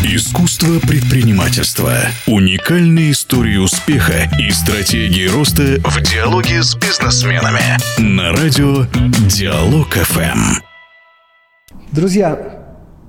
Искусство предпринимательства. Уникальные истории успеха и стратегии роста в диалоге с бизнесменами. На радио Диалог ФМ. Друзья,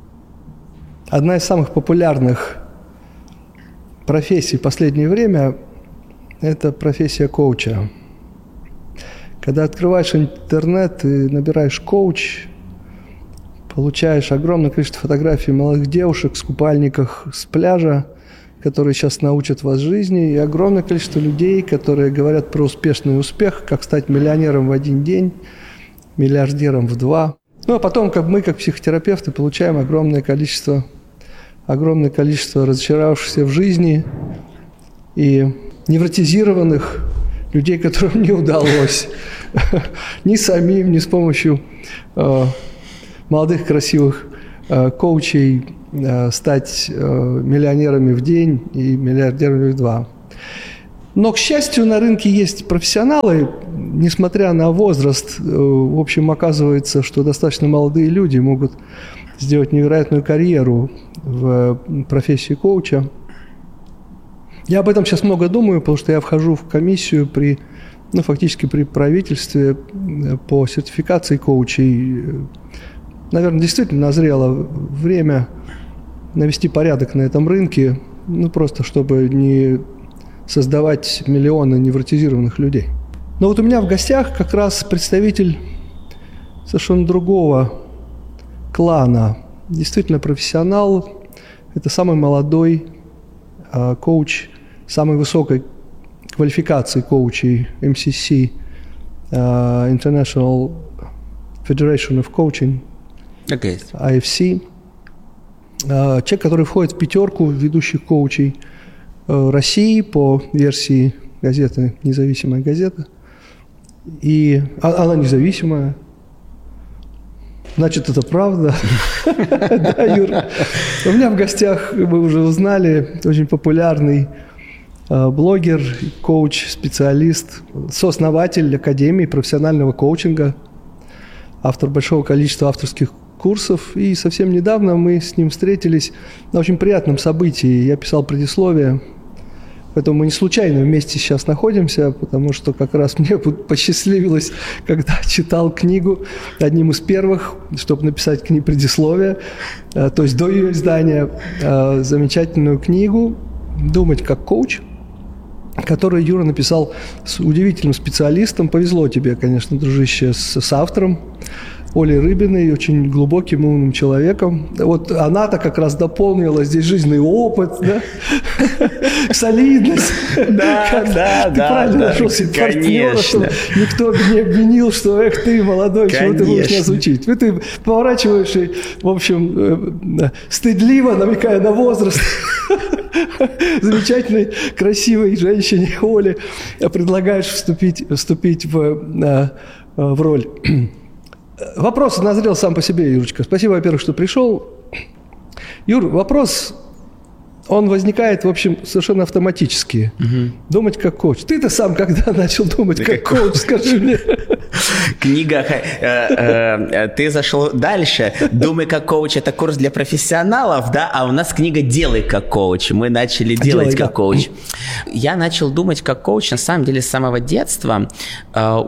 одна из самых популярных профессий в последнее время – это профессия коуча. Когда открываешь интернет и набираешь «коуч», получаешь огромное количество фотографий молодых девушек в купальниках с пляжа, которые сейчас научат вас жизни, и огромное количество людей, которые говорят про успешный успех, как стать миллионером в один день, миллиардером в два. Ну, а потом, как мы, как психотерапевты, получаем огромное количество разочаровавшихся в жизни и невротизированных людей, которым не удалось ни самим, ни с помощью молодых красивых коучей стать миллионерами в день и миллиардерами в два. Но, к счастью, на рынке есть профессионалы, несмотря на возраст. В общем, оказывается, что достаточно молодые люди могут сделать невероятную карьеру в профессии коуча. Я об этом сейчас много думаю, потому что я вхожу в комиссию фактически при правительстве по сертификации коучей. Наверное, действительно назрело время навести порядок на этом рынке, просто чтобы не создавать миллионы невротизированных людей. Но вот у меня в гостях как раз представитель совершенно другого клана, действительно профессионал. Это самый молодой коуч, самой высокой квалификации коучей MCC, International Federation of Coaching, IFC. Человек, который входит в пятерку ведущих коучей России по версии газеты «Независимая газета». И она независимая. Значит, это правда. Да, Юр. У меня в гостях, вы уже узнали, очень популярный блогер, коуч, специалист, сооснователь Академии профессионального коучинга, автор большого количества авторских курсов. И совсем недавно мы с ним встретились на очень приятном событии. Я писал предисловие. Поэтому мы не случайно вместе сейчас находимся, потому что как раз мне посчастливилось, когда читал книгу, одним из первых, чтобы написать к ней предисловие, то есть до ее издания, замечательную книгу «Думать как коуч», которую Юра написал с удивительным специалистом. Повезло тебе, конечно, дружище, с автором Олей Рыбиной, очень глубоким, умным человеком. Вот она-то как раз дополнила здесь жизненный опыт, да? Солидность. Да. Ты правильно нашел себе партнера, чтобы никто не обвинил, что эх ты, молодой, чего ты будешь нас учить. Ты поворачиваешь и, в общем, стыдливо, намекая на возраст замечательной, красивой женщине Оле, предлагаешь вступить в роль. Вопрос назрел сам по себе, Юрочка. Спасибо, во-первых, что пришел. Юр, вопрос, он возникает, в общем, совершенно автоматически. Думать как коуч. Ты-то сам когда начал думать как коуч, скажи мне? Книга, ты зашел дальше. «Думай как коуч» – это курс для профессионалов, да? А у нас книга «Делай как коуч». Мы начали делать как коуч. Я начал думать как коуч, на самом деле, с самого детства. Я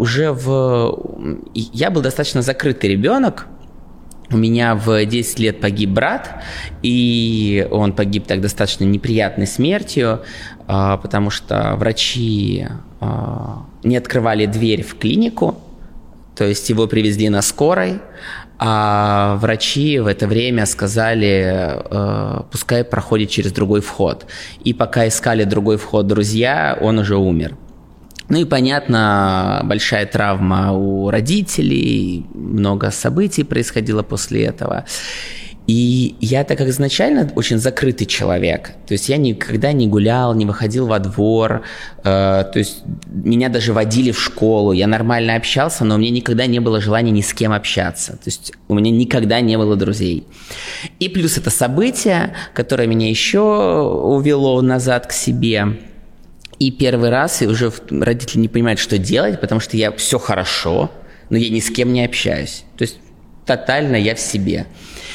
был достаточно закрытый ребенок. У меня в 10 лет погиб брат, и он погиб так достаточно неприятной смертью, потому что врачи не открывали дверь в клинику, то есть его привезли на скорой, а врачи в это время сказали, пускай проходит через другой вход. И пока искали другой вход друзья, он уже умер. Ну и, понятно, большая травма у родителей, много событий происходило после этого. И я, так как изначально очень закрытый человек, то есть я никогда не гулял, не выходил во двор, то есть меня даже водили в школу, я нормально общался, но у меня никогда не было желания ни с кем общаться, то есть у меня никогда не было друзей. И плюс это событие, которое меня еще увело назад к себе. И первый раз и уже родители не понимают, что делать, потому что все хорошо, но я ни с кем не общаюсь. То есть тотально я в себе.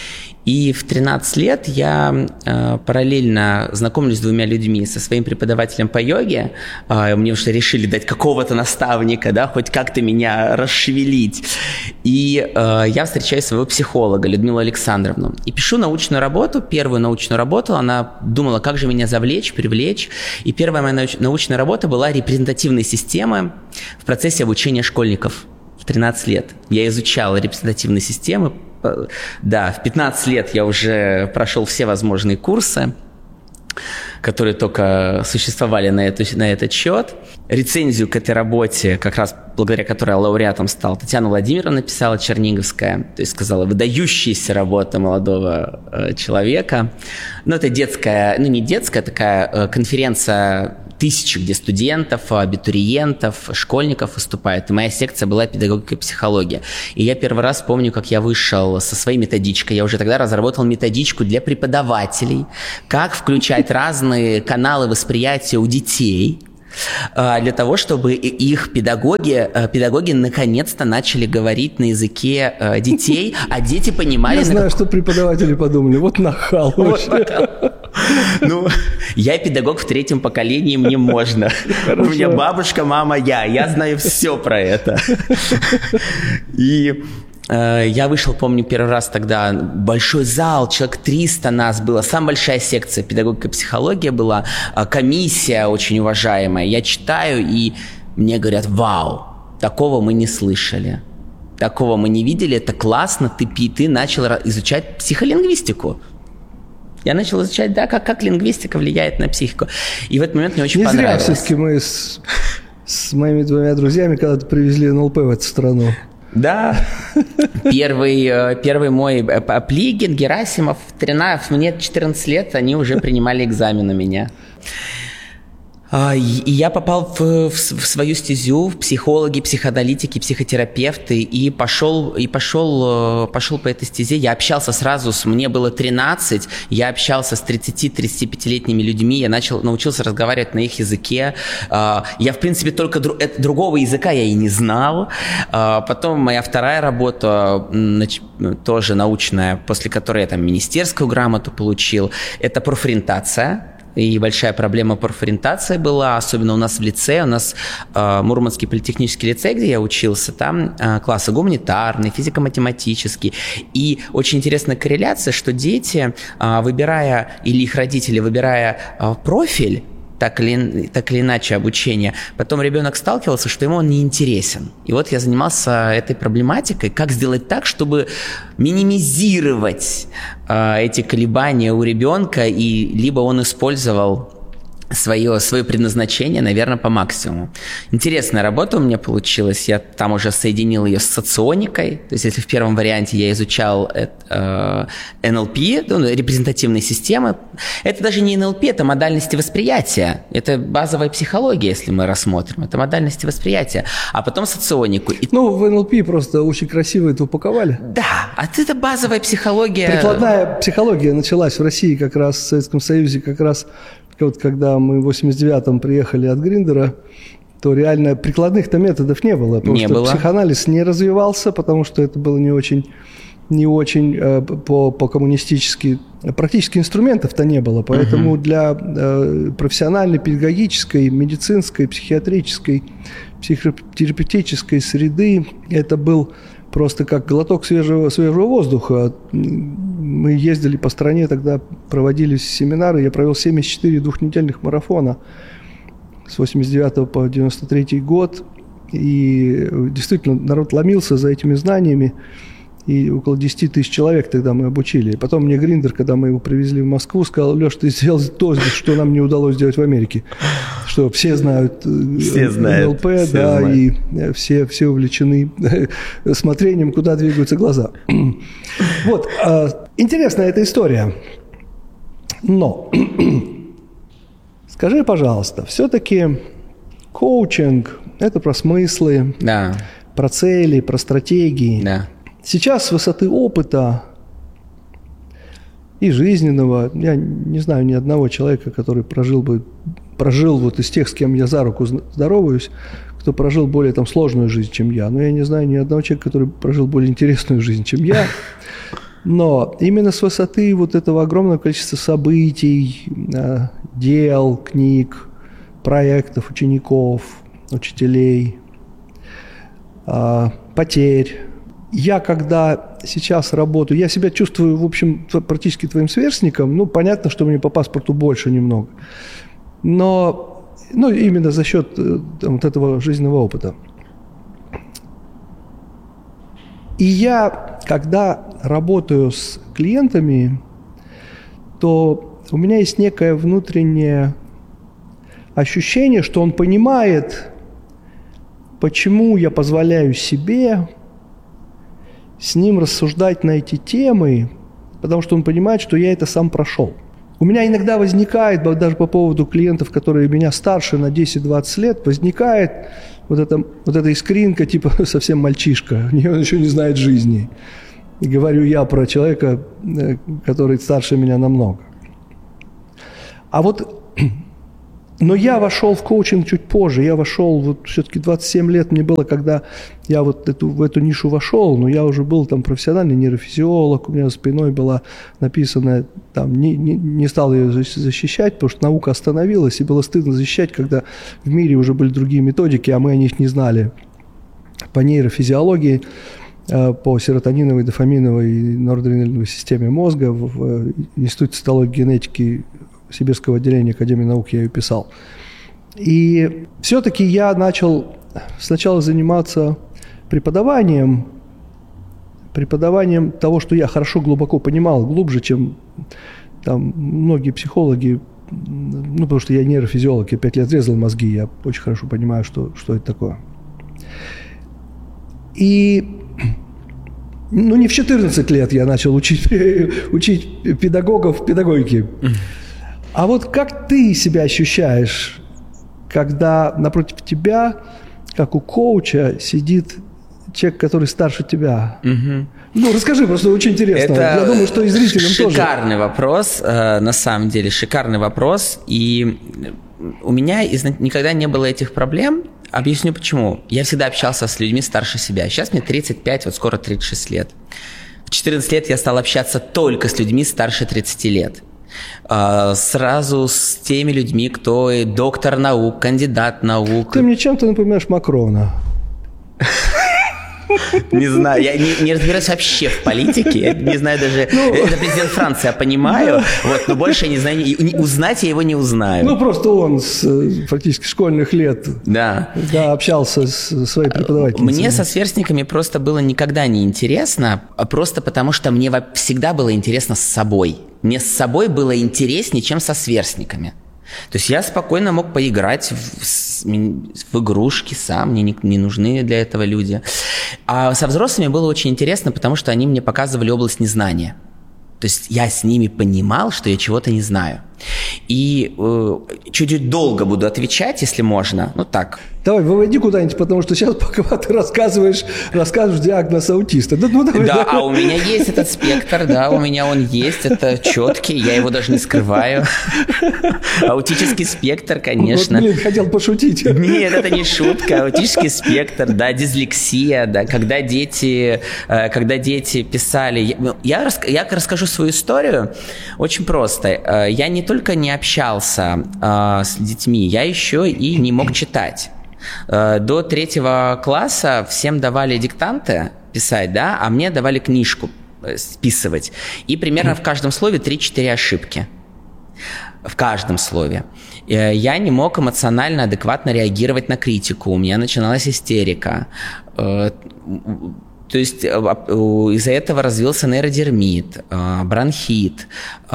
И в 13 лет я параллельно знакомлюсь с двумя людьми, со своим преподавателем по йоге. Мне уже решили дать какого-то наставника, да, хоть как-то меня расшевелить. И я встречаю своего психолога Людмилу Александровну. И пишу научную работу, первую научную работу. Она думала, как же меня завлечь, привлечь. И первая моя научная работа была репрезентативные системы в процессе обучения школьников в 13 лет. Я изучал репрезентативные системы. Да, в 15 лет я уже прошел все возможные курсы, которые только существовали на этот счет. Рецензию к этой работе, как раз благодаря которой я лауреатом стал, Татьяна Владимировна написала, Черниговская, то есть сказала, выдающаяся работа молодого человека. Но это детская, не детская, такая конференция тысячи, где студентов, абитуриентов, школьников выступают. И моя секция была педагогика и психология. И я первый раз помню, как я вышел со своей методичкой. Я уже тогда разработал методичку для преподавателей, как включать разные каналы восприятия у детей, для того, чтобы их педагоги наконец-то начали говорить на языке детей, а дети понимали... Я знаю, что преподаватели подумали, вот нахал вообще. Ну, я педагог в 3-м поколении, мне можно. Хорошо. У меня бабушка, мама, я знаю все про это. И я вышел, помню, первый раз тогда, большой зал, человек 300 нас было, самая большая секция, педагогика и психология была, комиссия очень уважаемая. Я читаю, и мне говорят, вау, такого мы не слышали, такого мы не видели, это классно, ты начал изучать психолингвистику. Я начал изучать, да, как лингвистика влияет на психику. И в этот момент мне очень понравилось. Не зря все-таки мы с моими двумя друзьями когда-то привезли НЛП в эту страну. Да, первый мой Плигин, Герасимов, 13, мне 14 лет, они уже принимали экзамен у меня. И я попал в свою стезю, в психологи, психоаналитики, психотерапевты, и пошел по этой стезе. Я общался сразу, мне было 13, я общался с 30-35-летними людьми, я научился разговаривать на их языке. Я, в принципе, только другого языка я и не знал. Потом моя вторая работа, тоже научная, после которой я там министерскую грамоту получил, это профориентация. И большая проблема профориентации была, особенно у нас в лицее. У нас Мурманский политехнический лицей, где я учился, там классы гуманитарные, физико-математические. И очень интересная корреляция, что дети, выбирая, или их родители, выбирая профиль, так или иначе обучение, потом ребенок сталкивался, что ему он не интересен. И вот я занимался этой проблематикой, как сделать так, чтобы минимизировать эти колебания у ребенка, и либо он использовал свое предназначение, наверное, по максимуму. Интересная работа у меня получилась. Я там уже соединил ее с соционикой. То есть, если в первом варианте я изучал НЛП, репрезентативные системы, это даже не НЛП, это модальности восприятия. Это базовая психология, если мы рассмотрим. Это модальности восприятия. А потом соционику. В НЛП просто очень красиво это упаковали. Да, это базовая психология. Прикладная психология началась в России как раз, в Советском Союзе как раз. Вот когда мы в 89-м приехали от Гриндера, то реально прикладных-то методов не было. Потому что психоанализ не развивался, потому что это было не очень по-коммунистически. Практически инструментов-то не было. Поэтому для профессиональной, педагогической, медицинской, психиатрической, психотерапевтической среды это был просто как глоток свежего воздуха. Мы ездили по стране, тогда проводились семинары. Я провел 74 двухнедельных марафона с 89 по 93 год. И действительно народ ломился за этими знаниями. И около 10 тысяч человек тогда мы обучили. Потом мне Гриндер, когда мы его привезли в Москву, сказал: Леш, ты сделал то, что нам не удалось сделать в Америке. Что все знают НЛП, да, и все увлечены смотрением, куда двигаются глаза. Вот. Интересная эта история. Но скажи, пожалуйста, все-таки коучинг – это про смыслы, да, про цели, про стратегии. Да. Сейчас с высоты опыта и жизненного, я не знаю ни одного человека, который прожил вот из тех, с кем я за руку здороваюсь, кто прожил более сложную жизнь, чем я. Но я не знаю ни одного человека, который прожил более интересную жизнь, чем я. Но именно с высоты вот этого огромного количества событий, дел, книг, проектов, учеников, учителей, потерь. Я, когда сейчас работаю, я себя чувствую, в общем, практически твоим сверстником. Ну, понятно, что мне по паспорту больше немного. Но именно за счет вот этого жизненного опыта. И я, когда работаю с клиентами, то у меня есть некое внутреннее ощущение, что он понимает, почему я позволяю себе с ним рассуждать на эти темы, потому что он понимает, что я это сам прошел. У меня иногда возникает, даже по поводу клиентов, которые меня старше на 10-20 лет, возникает вот эта искринка, типа совсем мальчишка, он еще не знает жизни. И говорю я про человека, который старше меня намного. Но я вошел в коучинг чуть позже. Я вошел, вот все-таки 27 лет мне было, когда я вот в эту нишу вошел, но я уже был там профессиональный нейрофизиолог, у меня за спиной была написана, там, не стал ее защищать, потому что наука остановилась, и было стыдно защищать, когда в мире уже были другие методики, а мы о них не знали. По нейрофизиологии, по серотониновой, дофаминовой и норадреналиновой системе мозга в Институте цитологии и генетики Сибирского отделения Академии наук я ее писал. И все-таки я начал сначала заниматься преподаванием того, что я хорошо, глубоко понимал, глубже, чем там многие психологи, потому что я нейрофизиолог, я 5 лет резал мозги, я очень хорошо понимаю, что это такое. И не в 14 лет я начал учить педагогов педагогики. А вот как ты себя ощущаешь, когда напротив тебя, как у коуча, сидит человек, который старше тебя? Угу. Расскажи, просто очень интересно. Я думаю, что и зрителям тоже. Шикарный вопрос, на самом деле, шикарный вопрос. И у меня никогда не было этих проблем. Объясню почему. Я всегда общался с людьми старше себя. Сейчас мне 35, вот скоро 36 лет. В 14 лет я стал общаться только с людьми старше 30 лет. Сразу с теми людьми, кто доктор наук, кандидат наук. Ты мне чем-то напоминаешь Макрона. Не знаю, я не разбираюсь вообще в политике, я не знаю даже, это президент Франции, я понимаю, но больше я не знаю, узнать я его не узнаю. Просто он с практически школьных лет общался с своей преподавательницей. Мне со сверстниками просто было никогда не интересно, просто потому что мне всегда было интересно с собой. Мне с собой было интереснее, чем со сверстниками. То есть я спокойно мог поиграть в игрушки сам, мне не нужны для этого люди. А со взрослыми было очень интересно, потому что они мне показывали область незнания. То есть я с ними понимал, что я чего-то не знаю. И чуть-чуть долго буду отвечать, если можно. Так. Давай, выводи куда-нибудь, потому что сейчас, пока ты расскажешь диагноз аутиста. Да, а у меня есть этот спектр, да, у меня он есть, это четкий, я его даже не скрываю. Аутический спектр, конечно. Хотел пошутить. Нет, это не шутка, аутический спектр, да, дислексия, да, когда дети писали... Я расскажу свою историю очень просто. Я не только не общался с детьми, я еще и не мог читать. До 3 класса всем давали диктанты писать, да, а мне давали книжку списывать. И примерно в каждом слове 3-4 ошибки. В каждом слове. Я не мог эмоционально, адекватно реагировать на критику. У меня начиналась истерика. То есть из-за этого развился нейродермит, бронхит,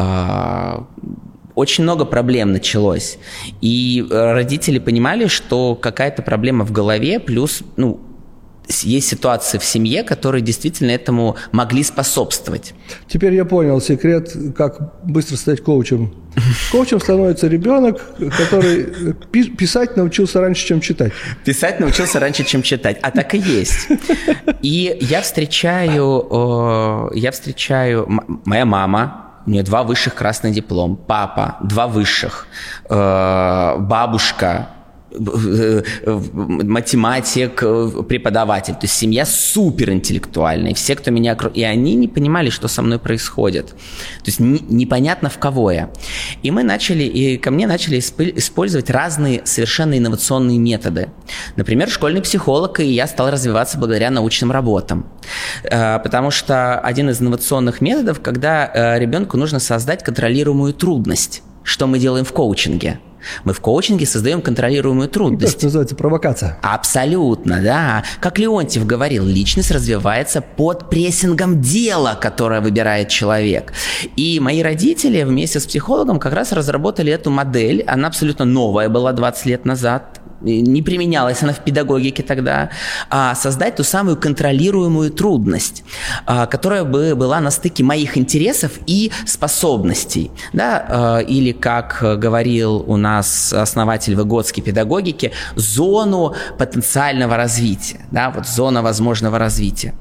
очень много проблем началось. И родители понимали, что какая-то проблема в голове, плюс есть ситуации в семье, которые действительно этому могли способствовать. Теперь я понял секрет, как быстро стать коучем. Коучем становится ребенок, который писать научился раньше, чем читать. Писать научился раньше, чем читать. А так и есть. И я встречаю моя мама, у нее 2 высших красный диплом, папа 2 высших, бабушка математик, преподаватель. То есть семья суперинтеллектуальная. Все, кто меня... И они не понимали, что со мной происходит. То есть непонятно, в кого я. И ко мне начали использовать разные совершенно инновационные методы. Например, школьный психолог, и я стал развиваться благодаря научным работам. Потому что один из инновационных методов, когда ребенку нужно создать контролируемую трудность. Что мы делаем в коучинге? Мы в коучинге создаем контролируемую трудность. Это называется провокация. Абсолютно, да. Как Леонтьев говорил, личность развивается под прессингом дела, которое выбирает человек. И мои родители вместе с психологом как раз разработали эту модель. Она абсолютно новая была 20 лет назад. Не применялась она в педагогике тогда, создать ту самую контролируемую трудность, которая бы была на стыке моих интересов и способностей. Да? Или, как говорил у нас основатель Выготской педагогики, зону потенциального развития, да? Вот зона возможного развития.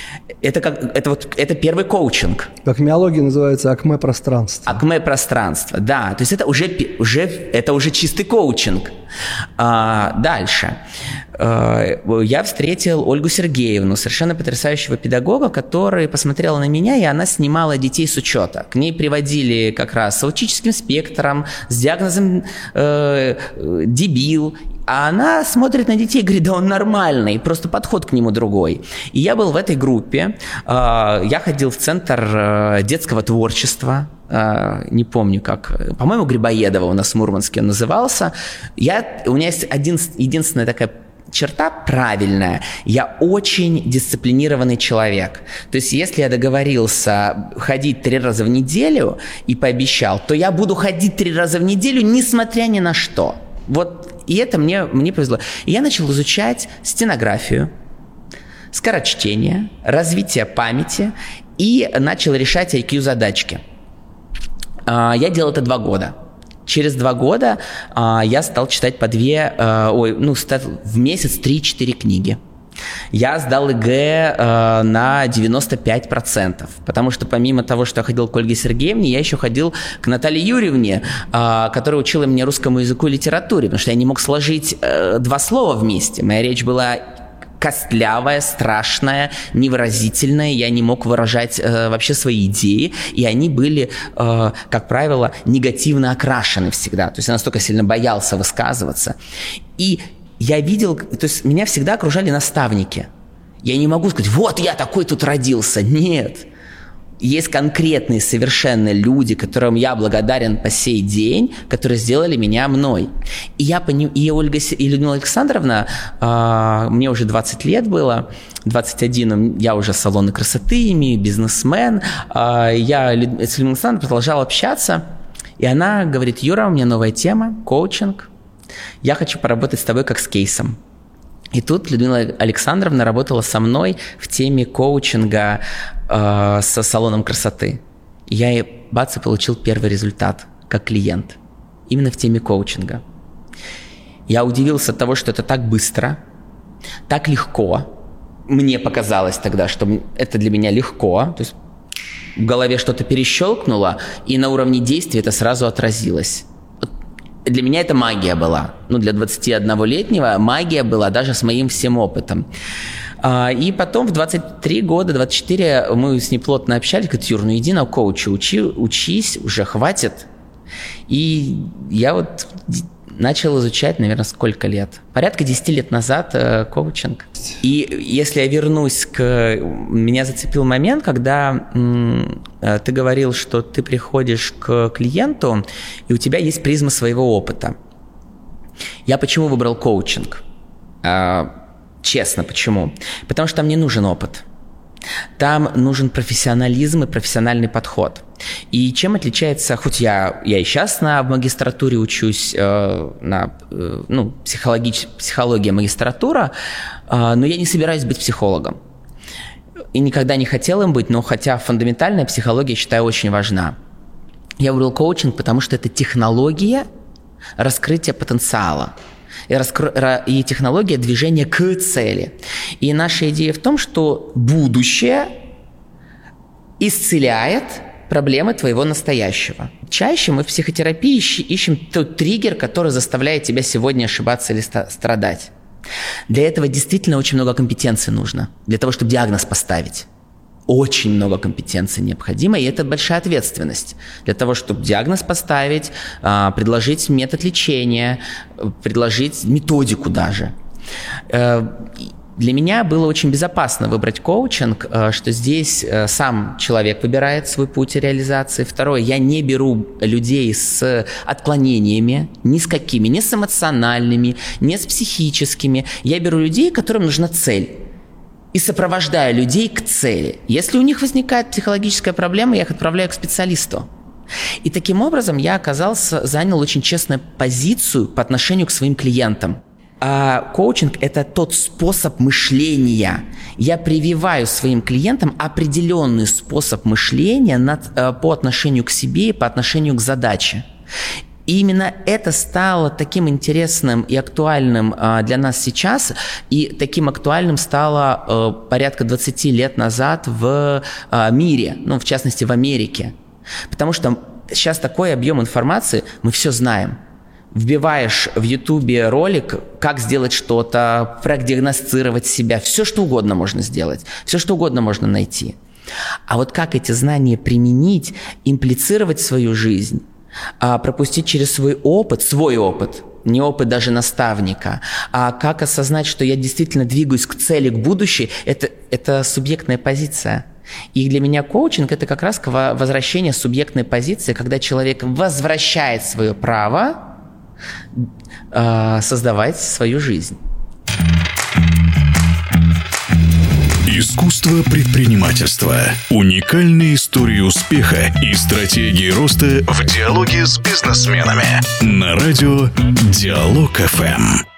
Это первый коучинг. Как в миологии называется акме-пространство. Акме-пространство, да. То есть это уже чистый коучинг. Дальше. Я встретил Ольгу Сергеевну, совершенно потрясающего педагога, которая посмотрела на меня, и она снимала детей с учета. К ней приводили как раз с аутическим спектром, с диагнозом дебил. А она смотрит на детей и говорит, да он нормальный, просто подход к нему другой. И я был в этой группе, я ходил в центр детского творчества, не помню как, по-моему, Грибоедова у нас в Мурманске он назывался. У меня есть единственная такая черта правильная, я очень дисциплинированный человек. То есть, если я договорился ходить 3 раза в неделю и пообещал, то я буду ходить 3 раза в неделю, несмотря ни на что. Вот, и это мне повезло. И я начал изучать стенографию, скорочтение, развитие памяти и начал решать IQ-задачки. Я делал это 2 года. Через 2 года я стал читать в месяц 3-4 книги. Я сдал ЕГЭ на 95%, потому что помимо того, что я ходил к Ольге Сергеевне, я еще ходил к Наталье Юрьевне, которая учила меня русскому языку и литературе, потому что я не мог сложить 2 слова вместе. Моя речь была костлявая, страшная, невыразительная, я не мог выражать вообще свои идеи, и они были, как правило, негативно окрашены всегда. То есть я настолько сильно боялся высказываться. И я видел, то есть меня всегда окружали наставники. Я не могу сказать, вот я такой тут родился. Нет. Есть конкретные совершенно люди, которым я благодарен по сей день, которые сделали меня мной. И Ольга и Людмила Александровна, мне уже 20 лет было, 21, я уже салоны красоты имею, бизнесмен. Я с Людмилой Александровной продолжал общаться, и она говорит, Юра, у меня новая тема, коучинг. Я хочу поработать с тобой как с кейсом. И тут Людмила Александровна работала со мной в теме коучинга со салоном красоты. И я бац, и получил первый результат как клиент. Именно в теме коучинга. Я удивился от того, что это так быстро, так легко. Мне показалось тогда, что это для меня легко. То есть в голове что-то перещелкнуло, и на уровне действия это сразу отразилось. Для меня это магия была. Для 21-летнего магия была даже с моим всем опытом. И потом в 23 года, 24 мы с ней плотно общались. Говорит, Юр, иди на коуча, учись, уже хватит. И я вот начал изучать, наверное, сколько лет? Порядка 10 лет назад коучинг. И если я вернусь меня зацепил момент, когда ты говорил, что ты приходишь к клиенту, и у тебя есть призма своего опыта. Я почему выбрал коучинг? Честно, почему? Потому что там не нужен опыт. Там нужен профессионализм и профессиональный подход. И чем отличается, хоть я и сейчас в магистратуре учусь, психология магистратура, но я не собираюсь быть психологом. И никогда не хотел им быть, но хотя фундаментальная психология, считаю, очень важна. Я выбрал коучинг, потому что это технология раскрытия потенциала. И технология движения к цели. И наша идея в том, что будущее исцеляет проблемы твоего настоящего. Чаще мы в психотерапии ищем тот триггер, который заставляет тебя сегодня ошибаться или страдать. Для этого действительно очень много компетенций нужно, для того, чтобы диагноз поставить. Очень много компетенций необходимо, и это большая ответственность. Для того, чтобы диагноз поставить, предложить метод лечения, предложить методику даже. Для меня было очень безопасно выбрать коучинг, что здесь сам человек выбирает свой путь реализации. Второе, я не беру людей с отклонениями, ни с какими, ни с эмоциональными, ни с психическими. Я беру людей, которым нужна цель. И сопровождаю людей к цели. Если у них возникает психологическая проблема, я их отправляю к специалисту. И таким образом я занял очень честную позицию по отношению к своим клиентам. А коучинг – это тот способ мышления. Я прививаю своим клиентам определенный способ мышления по отношению к себе и по отношению к задаче. И именно это стало таким интересным и актуальным для нас сейчас, и таким актуальным стало порядка 20 лет назад в мире, в частности в Америке. Потому что сейчас такой объем информации, мы все знаем. Вбиваешь в Ютубе ролик, как сделать что-то, продиагностировать себя, все что угодно можно сделать, все что угодно можно найти. А вот как эти знания применить, имплицировать в свою жизнь, пропустить через свой опыт, не опыт даже наставника, а как осознать, что я действительно двигаюсь к цели, к будущему, это субъектная позиция. И для меня коучинг – это как раз возвращение субъектной позиции, когда человек возвращает свое право создавать свою жизнь. Искусство предпринимательства. Уникальные истории успеха и стратегии роста в диалоге с бизнесменами. На радио Диалог ФМ.